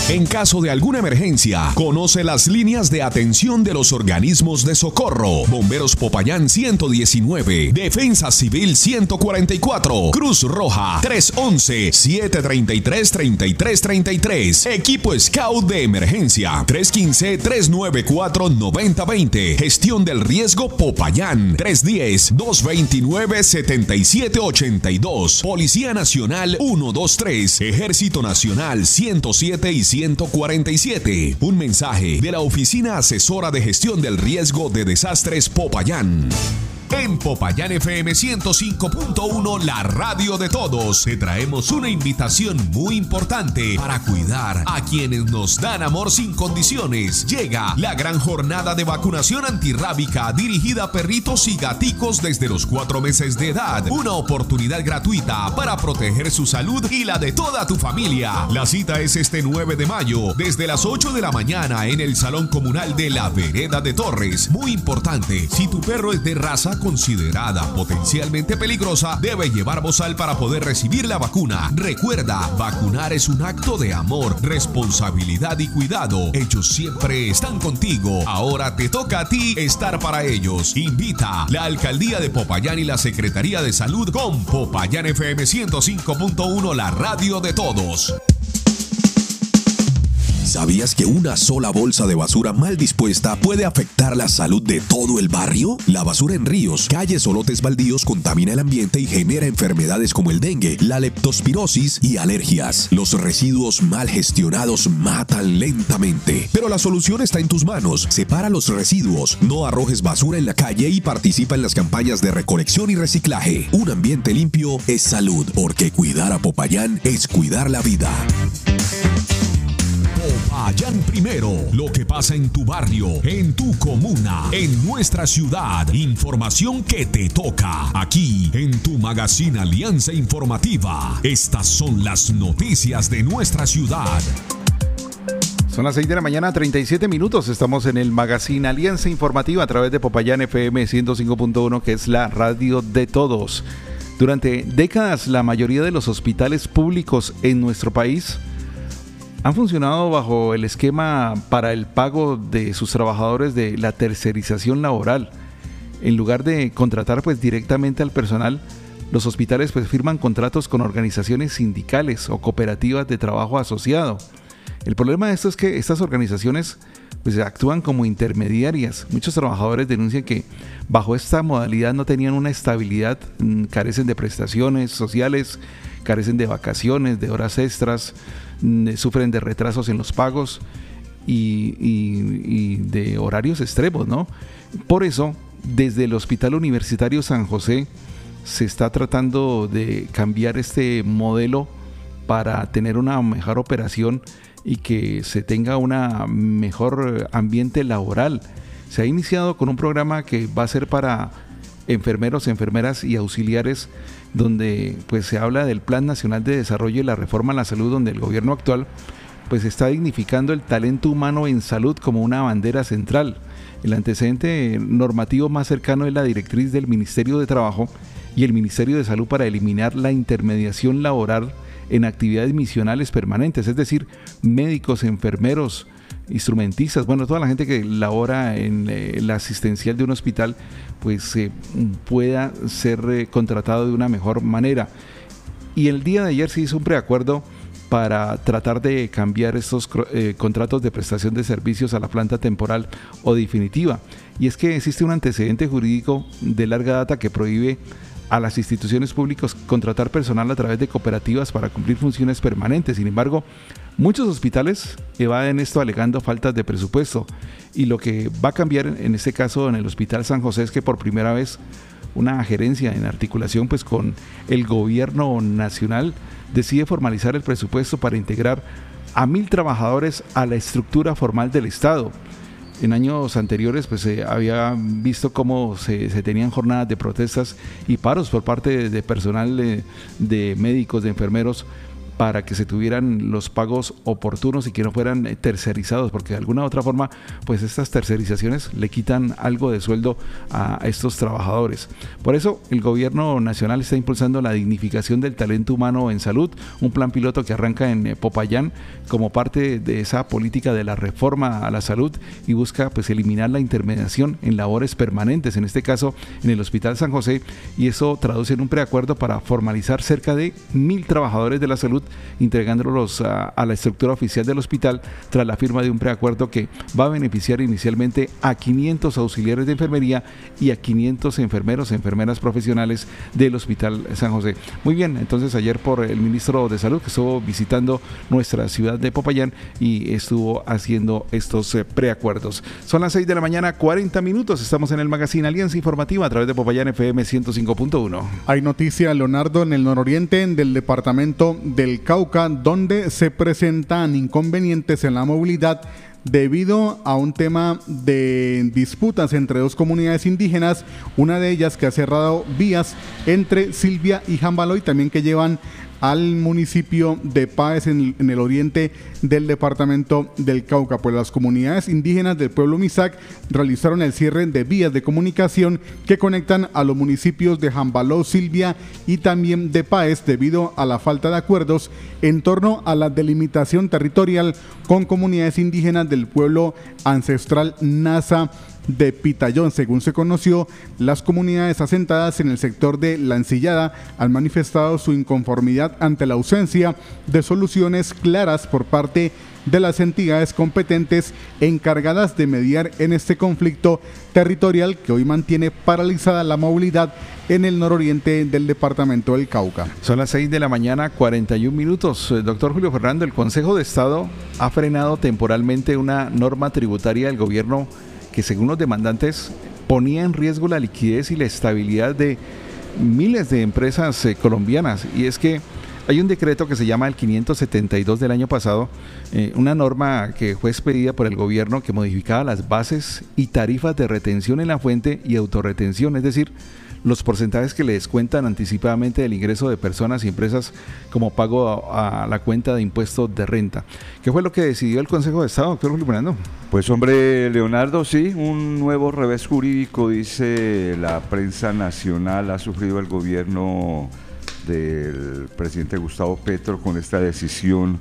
En caso de alguna emergencia, conoce las líneas de atención de los organismos de socorro. Bomberos Popayán 119, Defensa Civil 144, Cruz Roja 311-733-3333, Equipo Scout de Emergencia 315-394-9020, Gestión del Riesgo Popayán 310-229-7782, Policía Nacional 123, Ejército Nacional 107 y 147. Un mensaje de la Oficina Asesora de Gestión del Riesgo de Desastres Popayán. En Popayán FM 105.1, la radio de todos, te traemos una invitación muy importante para cuidar a quienes nos dan amor sin condiciones. Llega la gran jornada de vacunación antirrábica dirigida a perritos y gaticos desde los 4 meses de edad. Una oportunidad gratuita para proteger su salud y la de toda tu familia. La cita es este 9 de mayo, desde las 8 de la mañana en el Salón Comunal de la Vereda de Torres. Muy importante, si tu perro es de raza considerada potencialmente peligrosa, debe llevar bozal para poder recibir la vacuna. Recuerda, vacunar es un acto de amor, responsabilidad y cuidado. Ellos siempre están contigo. Ahora te toca a ti estar para ellos. Invita la Alcaldía de Popayán y la Secretaría de Salud con Popayán FM 105.1, la radio de todos. ¿Sabías que una sola bolsa de basura mal dispuesta puede afectar la salud de todo el barrio? La basura en ríos, calles o lotes baldíos contamina el ambiente y genera enfermedades como el dengue, la leptospirosis y alergias. Los residuos mal gestionados matan lentamente. Pero la solución está en tus manos. Separa los residuos, no arrojes basura en la calle y participa en las campañas de recolección y reciclaje. Un ambiente limpio es salud, porque cuidar a Popayán es cuidar la vida. Popayán primero, lo que pasa en tu barrio, en tu comuna, en nuestra ciudad. Información que te toca aquí en tu magazine Alianza Informativa. Estas son las noticias de nuestra ciudad. Son las 6 de la mañana, 37 minutos. Estamos en el magazine Alianza Informativa a través de Popayán FM 105.1, que es la radio de todos. Durante décadas, la mayoría de los hospitales públicos en nuestro país han funcionado bajo el esquema para el pago de sus trabajadores de la tercerización laboral. En lugar de contratar directamente al personal, los hospitales firman contratos con organizaciones sindicales o cooperativas de trabajo asociado. El problema de esto es que estas organizaciones actúan como intermediarias. Muchos trabajadores denuncian que bajo esta modalidad no tenían una estabilidad, carecen de prestaciones sociales, carecen de vacaciones, de horas extras, sufren de retrasos en los pagos y de horarios extremos, ¿no? Por eso, desde el Hospital Universitario San José se está tratando de cambiar este modelo para tener una mejor operación y que se tenga una mejor ambiente laboral. Se ha iniciado con un programa que va a ser para enfermeros, enfermeras y auxiliares, donde se habla del Plan Nacional de Desarrollo y la Reforma a la Salud, donde el gobierno actual está dignificando el talento humano en salud como una bandera central. El antecedente normativo más cercano es la directriz del Ministerio de Trabajo y el Ministerio de Salud para eliminar la intermediación laboral en actividades misionales permanentes, es decir, médicos, enfermeros, instrumentistas, toda la gente que labora en la asistencial de un hospital, pueda ser contratado de una mejor manera. Y el día de ayer se hizo un preacuerdo para tratar de cambiar estos contratos de prestación de servicios a la planta temporal o definitiva. Y es que existe un antecedente jurídico de larga data que prohíbe a las instituciones públicas contratar personal a través de cooperativas para cumplir funciones permanentes. Sin embargo, muchos hospitales evaden esto alegando faltas de presupuesto, y lo que va a cambiar en este caso en el Hospital San José es que por primera vez una gerencia en articulación con el gobierno nacional decide formalizar el presupuesto para integrar a 1,000 trabajadores a la estructura formal del Estado. En años anteriores se había visto cómo se tenían jornadas de protestas y paros por parte de personal de médicos, de enfermeros, para que se tuvieran los pagos oportunos y que no fueran tercerizados, porque de alguna u otra forma pues estas tercerizaciones le quitan algo de sueldo a estos trabajadores. Por eso el gobierno nacional está impulsando la dignificación del talento humano en salud, un plan piloto que arranca en Popayán como parte de esa política de la reforma a la salud y busca pues eliminar la intermediación en labores permanentes, en este caso en el Hospital San José, y eso traduce en un preacuerdo para formalizar cerca de 1.000 trabajadores de la salud, entregándolos a la estructura oficial del hospital tras la firma de un preacuerdo que va a beneficiar inicialmente a 500 auxiliares de enfermería y a 500 enfermeros e enfermeras profesionales del Hospital San José. Muy bien, entonces ayer por el ministro de Salud que estuvo visitando nuestra ciudad de Popayán y estuvo haciendo estos preacuerdos. Son las 6 de la mañana, 40 minutos. Estamos en el magazine Alianza Informativa a través de Popayán FM 105.1. Hay noticia, Leonardo, en el nororiente del departamento del Cauca, donde se presentan inconvenientes en la movilidad debido a un tema de disputas entre dos comunidades indígenas, una de ellas que ha cerrado vías entre Silvia y Jambaloy, también que llevan al municipio de Páez en el oriente del departamento del Cauca. Pues las comunidades indígenas del pueblo Misac realizaron el cierre de vías de comunicación que conectan a los municipios de Jambaló, Silvia y también de Páez debido a la falta de acuerdos en torno a la delimitación territorial con comunidades indígenas del pueblo ancestral Nasa de Pitayón. Según se conoció, las comunidades asentadas en el sector de La Encillada han manifestado su inconformidad ante la ausencia de soluciones claras por parte de las entidades competentes encargadas de mediar en este conflicto territorial que hoy mantiene paralizada la movilidad en el nororiente del departamento del Cauca. Son las 6 de la mañana, 41 minutos. Doctor Julio Fernando, el Consejo de Estado ha frenado temporalmente una norma tributaria del gobierno que, según los demandantes, ponía en riesgo la liquidez y la estabilidad de miles de empresas colombianas. Y es que hay un decreto que se llama el 572 del año pasado, una norma que fue expedida por el gobierno que modificaba las bases y tarifas de retención en la fuente y autorretención, es decir, los porcentajes que le descuentan anticipadamente del ingreso de personas y empresas como pago a la cuenta de impuestos de renta. ¿Qué fue lo que decidió el Consejo de Estado, doctor Julio Fernando? Pues hombre, Leonardo, sí, un nuevo revés jurídico, dice la prensa nacional, ha sufrido el gobierno del presidente Gustavo Petro con esta decisión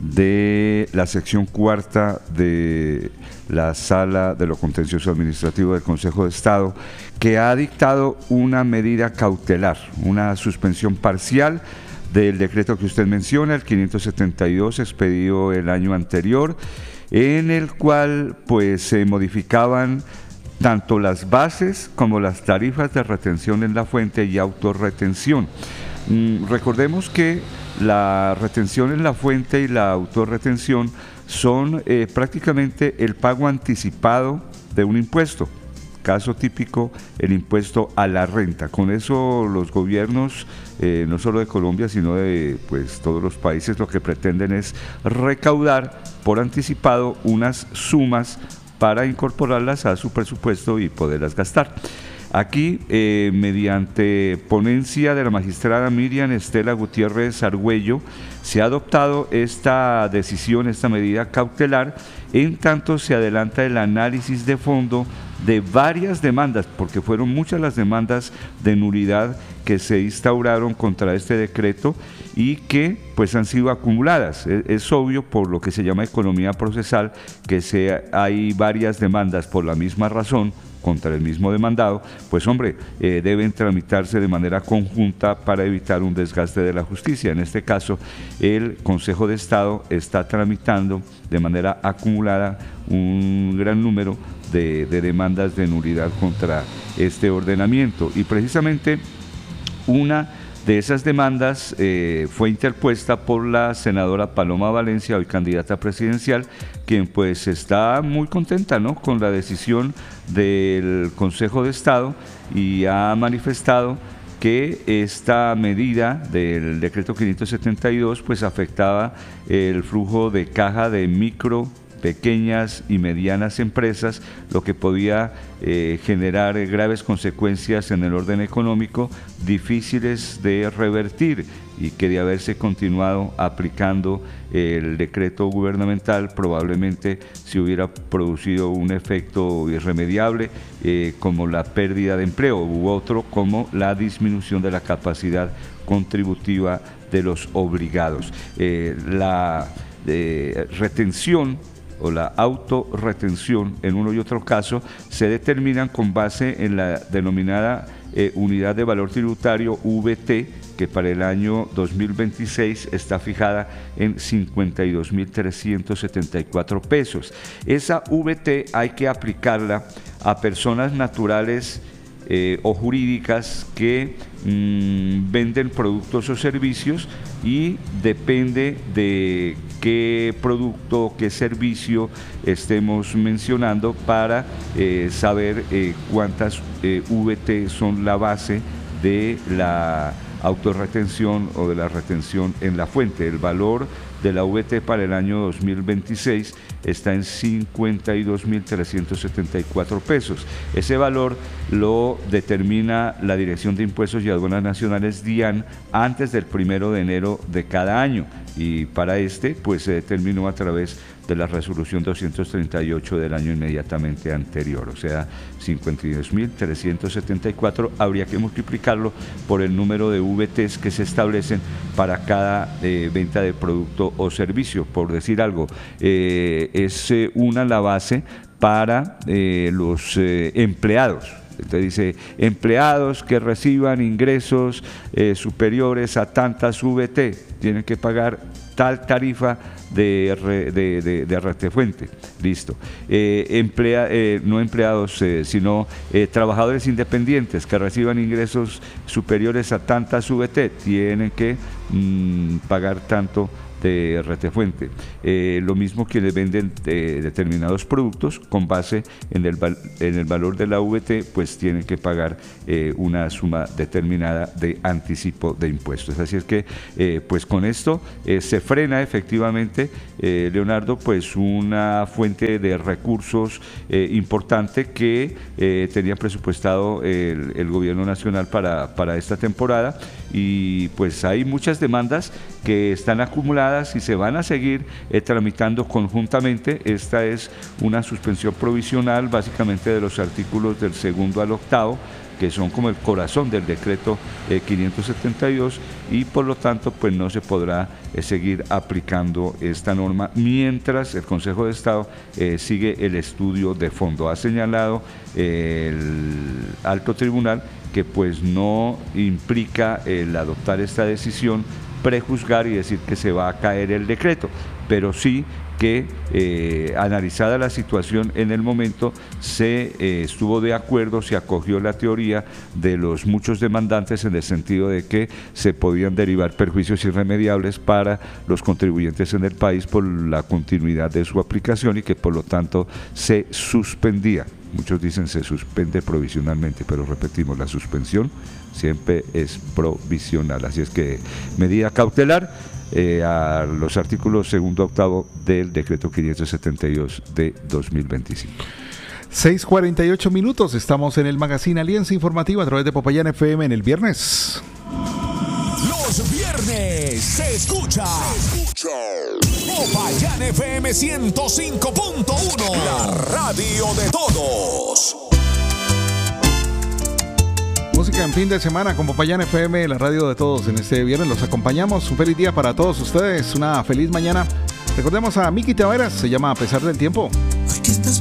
de la sección cuarta de la Sala de lo Contencioso Administrativo del Consejo de Estado, que ha dictado una medida cautelar, una suspensión parcial del decreto que usted menciona, el 572, expedido el año anterior, en el cual pues se modificaban tanto las bases como las tarifas de retención en la fuente y autorretención. Recordemos que la retención en la fuente y la autorretención son prácticamente el pago anticipado de un impuesto. Caso típico, el impuesto a la renta. Con eso los gobiernos, no solo de Colombia, sino de pues, todos los países, lo que pretenden es recaudar por anticipado unas sumas para incorporarlas a su presupuesto y poderlas gastar. Aquí, mediante ponencia de la magistrada Miriam Estela Gutiérrez Argüello, se ha adoptado esta decisión, esta medida cautelar, en tanto se adelanta el análisis de fondo de varias demandas, porque fueron muchas las demandas de nulidad que se instauraron contra este decreto y que pues han sido acumuladas. Es obvio, por lo que se llama economía procesal, que hay varias demandas por la misma razón contra el mismo demandado, pues hombre, deben tramitarse de manera conjunta para evitar un desgaste de la justicia. En este caso, el Consejo de Estado está tramitando de manera acumulada un gran número de demandas de nulidad contra este ordenamiento, y precisamente una de esas demandas fue interpuesta por la senadora Paloma Valencia, hoy candidata presidencial, quien pues está muy contenta, ¿no?, con la decisión del Consejo de Estado, y ha manifestado que esta medida del decreto 572 pues afectaba el flujo de caja de micro, pequeñas y medianas empresas, lo que podía generar graves consecuencias en el orden económico, difíciles de revertir, y que de haberse continuado aplicando el decreto gubernamental, probablemente se hubiera producido un efecto irremediable, como la pérdida de empleo, u otro como la disminución de la capacidad contributiva de los obligados. La retención o la autorretención en uno y otro caso se determinan con base en la denominada unidad de valor tributario VT, que para el año 2026 está fijada en 52.374 pesos. Esa VT hay que aplicarla a personas naturales o jurídicas que venden productos o servicios, y depende de qué producto, qué servicio estemos mencionando para saber cuántas VT son la base de la autorretención o de la retención en la fuente. El valor de la VT para el año 2026 está en 52.374 pesos. Ese valor lo determina la Dirección de Impuestos y Aduanas Nacionales, DIAN, antes del 1 de enero de cada año, y para pues se determinó a través de la resolución 238 del año inmediatamente anterior, o sea, 52.374, habría que multiplicarlo por el número de VTs que se establecen para cada venta de producto o servicio. Por decir algo, es la base para los empleados. Entonces dice, empleados que reciban ingresos superiores a tantas VT tienen que pagar tal tarifa de retefuente. Listo. No empleados, sino trabajadores independientes que reciban ingresos superiores a tantas VT tienen que pagar tanto de retefuente. Lo mismo quienes venden determinados productos con base en el valor de la VT, pues tienen que pagar una suma determinada de anticipo de impuestos. Así es que pues con esto se frena efectivamente, Leonardo, pues una fuente de recursos importante que tenía presupuestado el gobierno nacional para esta temporada, y pues hay muchas demandas que están acumuladas y se van a seguir tramitando conjuntamente. Esta es una suspensión provisional básicamente de los artículos del 2º al 8º, que son como el corazón del decreto 572, y por lo tanto pues no se podrá seguir aplicando esta norma mientras el Consejo de Estado sigue el estudio de fondo. Ha señalado el alto tribunal que pues no implica el adoptar esta decisión prejuzgar y decir que se va a caer el decreto, pero sí que analizada la situación en el momento se estuvo de acuerdo, se acogió la teoría de los muchos demandantes en el sentido de que se podían derivar perjuicios irremediables para los contribuyentes en el país por la continuidad de su aplicación, y que por lo tanto se suspendía. Muchos dicen se suspende provisionalmente, pero repetimos, la suspensión siempre es provisional. Así es que medida cautelar a los artículos 2º a 8º del decreto 572 de 2025. 6:48 minutos, estamos en el Magazine Alianza Informativa a través de Popayán FM en el viernes. Los viernes se escucha Popayán FM 105.1, la radio de todos. Música en fin de semana con Popayán FM, la radio de todos. En este viernes los acompañamos. Un feliz día para todos ustedes, una feliz mañana. Recordemos a Miki Taveras, se llama A pesar del tiempo.